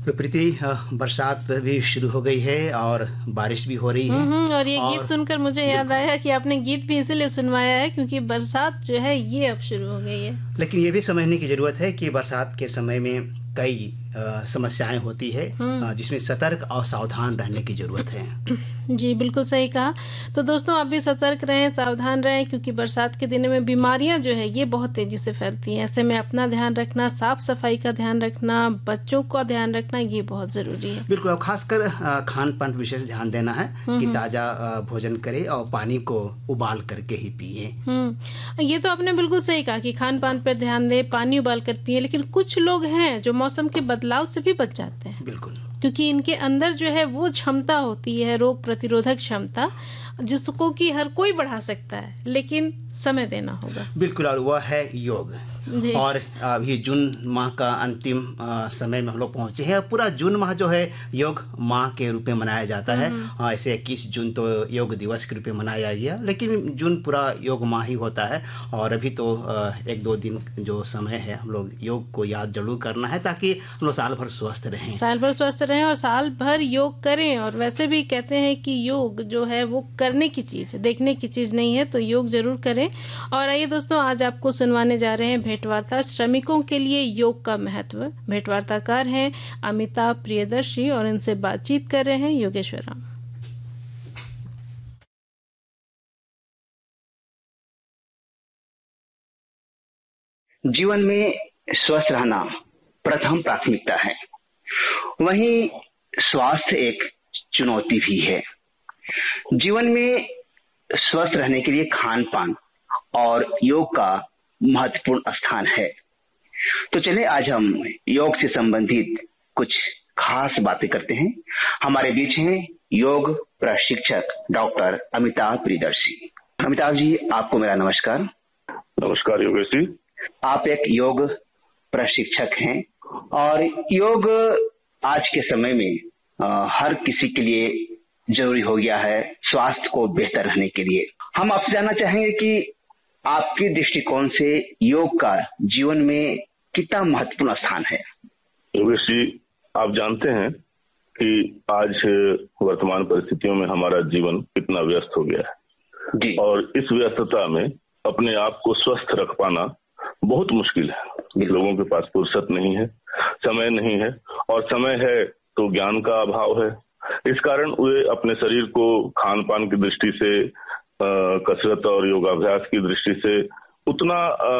तो प्रीति, बरसात भी शुरू हो गई है और बारिश भी हो रही है। और ये गीत सुनकर मुझे याद आया कि आपने गीत भी इसीलिए सुनवाया है क्योंकि बरसात जो है ये अब शुरू हो गई है। लेकिन ये भी समझने की जरूरत है कि बरसात के समय में कई समस्याएं होती है जिसमें सतर्क और सावधान रहने की जरूरत है। जी बिल्कुल सही कहा। तो दोस्तों आप भी सतर्क रहें, सावधान रहें, क्योंकि बरसात के दिनों में बीमारियां जो है ये बहुत तेजी से फैलती हैं। ऐसे में अपना ध्यान रखना, साफ सफाई का ध्यान रखना, बच्चों का ध्यान रखना ये बहुत जरूरी है। बिल्कुल, और खासकर खान पान पर विशेष ध्यान देना है कि ताजा भोजन करें और पानी को उबाल करके ही पिए। ये तो आपने बिल्कुल सही कहा कि खान पान पर ध्यान दें, पानी उबाल कर पिए। लेकिन कुछ लोग हैं जो मौसम के बदलाव से भी बच जाते हैं। बिल्कुल, क्योंकि इनके अंदर जो है वो क्षमता होती है, रोग प्रतिरोधक क्षमता, जिसको कि हर कोई बढ़ा सकता है, लेकिन समय देना होगा। बिल्कुल, और वह है योग। और अभी जून माह का अंतिम समय में हम लोग पहुंचे हैं। पूरा जून माह जो है योग माह के रूप में मनाया जाता है। ऐसे 21 जून तो योग दिवस के रूप में मनाया गया, लेकिन जून पूरा योग माह ही होता है। और अभी तो 1-2 दिन जो समय है हम लोग योग को याद जरूर करना है ताकि हम लोग साल भर स्वस्थ रहें और साल भर योग करें। और वैसे भी कहते हैं कि योग जो है वो करने की चीज़ है, देखने की चीज़ नहीं है, तो योग जरूर करें। और आइए दोस्तों, आज आपको सुनवाने जा रहे हैं भेंटवार्ता, श्रमिकों के लिए योग का महत्व। भेंटवार्ताकार हैं अमिताभ प्रियदर्शी और इनसे बातचीत कर रहे हैं योगेश्वर राम। जीवन में स्वस्थ रहना प्रथम प्राथमिकता है, वहीं स्वास्थ्य एक चुनौती भी है। जीवन में स्वस्थ रहने के लिए खान पान और योग का महत्वपूर्ण स्थान है। तो चले आज हम योग से संबंधित कुछ खास बातें करते हैं। हमारे बीच हैं योग प्रशिक्षक डॉक्टर अमिताभ प्रियदर्शी। अमिताभ जी, आपको मेरा नमस्कार। नमस्कार योगेश जी। आप एक योग प्रशिक्षक हैं और योग आज के समय में हर किसी के लिए जरूरी हो गया है स्वास्थ्य को बेहतर रहने के लिए। हम आपसे जानना चाहेंगे कि आपके दृष्टिकोण से योग का जीवन में कितना महत्वपूर्ण स्थान है। योगेश जी, आप जानते हैं कि आज वर्तमान परिस्थितियों में हमारा जीवन कितना व्यस्त हो गया है जी। और इस व्यस्तता में अपने आप को स्वस्थ रख पाना बहुत मुश्किल है। लोगों के पास फुर्सत नहीं है, समय नहीं है, और समय है तो ज्ञान का अभाव है। इस कारण वे अपने शरीर को खान पान की दृष्टि से, कसरत और योगाभ्यास की दृष्टि से उतना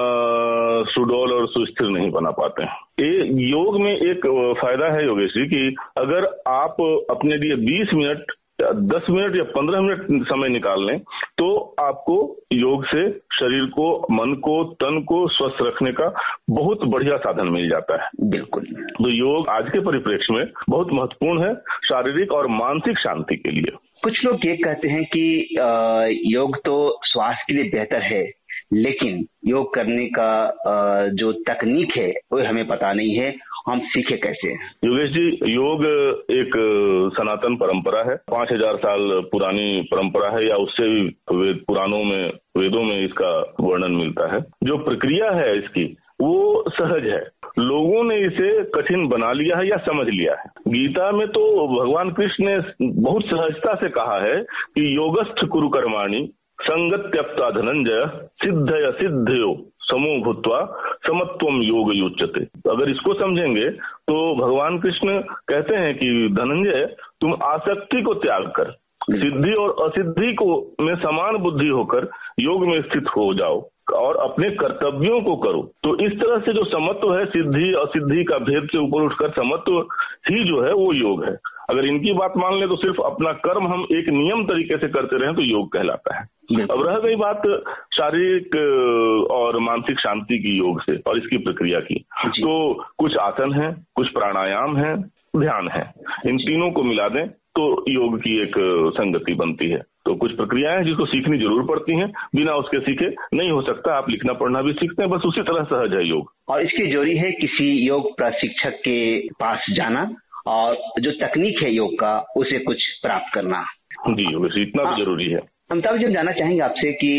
सुडौल और सुस्थिर नहीं बना पाते हैं। ये योग में एक फायदा है योगेश जी कि अगर आप अपने लिए 20 मिनट, 10 मिनट या 15 मिनट समय निकाल लें तो आपको योग से शरीर को, मन को, तन को स्वस्थ रखने का बहुत बढ़िया साधन मिल जाता है। बिल्कुल। तो योग आज के परिप्रेक्ष्य में बहुत महत्वपूर्ण है शारीरिक और मानसिक शांति के लिए। कुछ लोग ये कहते हैं कि योग तो स्वास्थ्य के लिए बेहतर है, लेकिन योग करने का जो तकनीक है वो हमें पता नहीं है, हम सीखे कैसे। योगेश जी, योग एक सनातन परंपरा है, 5000 साल पुरानी परंपरा है, या उससे भी पुराणों में, वेदों में इसका वर्णन मिलता है। जो प्रक्रिया है इसकी वो सहज है, लोगों ने इसे कठिन बना लिया है या समझ लिया है। गीता में तो भगवान कृष्ण ने बहुत सहजता से कहा है कि योगस्थ कुरु कर्माणि संगत त्यक्त्वा धनंजय सिद्धय सिद्धयो समो भूत्वा समत्वम योग युच्यते। अगर इसको समझेंगे तो भगवान कृष्ण कहते हैं कि धनंजय, तुम आसक्ति को त्याग कर सिद्धि और असिद्धि को में समान बुद्धि होकर योग में स्थित हो जाओ और अपने कर्तव्यों को करो। तो इस तरह से जो समत्व है, सिद्धि असिद्धि का भेद से ऊपर उठकर समत्व ही जो है वो योग है। अगर इनकी बात मान ले तो सिर्फ अपना कर्म हम एक नियम तरीके से करते रहें तो योग कहलाता है। अब रह गई बात शारीरिक और मानसिक शांति की योग से और इसकी प्रक्रिया की, तो कुछ आसन है, कुछ प्राणायाम है, ध्यान है, इन तीनों को मिला दें तो योग की एक संगति बनती है। तो कुछ प्रक्रियाएं हैं जिसको सीखनी जरूर पड़ती हैं, बिना उसके सीखे नहीं हो सकता। आप लिखना पढ़ना भी सीखते हैं, बस उसी तरह सहज है योग। और इसकी जरूरी है किसी योग प्रशिक्षक के पास जाना और जो तकनीक है योग का उसे कुछ प्राप्त करना। जी योगेश, इतना भी जरूरी है। अमिताभ जी, हम जानना चाहेंगे आपसे कि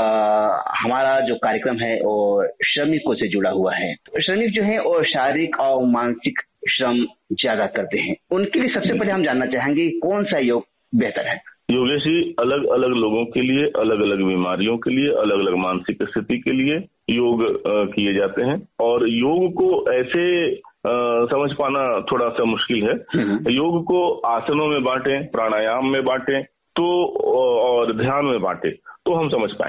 हमारा जो कार्यक्रम है वो श्रमिकों से जुड़ा हुआ है। श्रमिक जो है वो शारीरिक और मानसिक श्रम ज्यादा करते हैं, उनके लिए सबसे पहले हम जानना चाहेंगे कौन सा योग बेहतर है। योगेश जी, अलग अलग लोगों के लिए, अलग अलग बीमारियों के लिए, अलग अलग मानसिक स्थिति के लिए योग किए जाते हैं और योग को ऐसे समझ पाना थोड़ा सा मुश्किल है। योग को आसनों में बांटें, प्राणायाम में बांटें तो और ध्यान में बांटें तो हम समझ पाएंगे।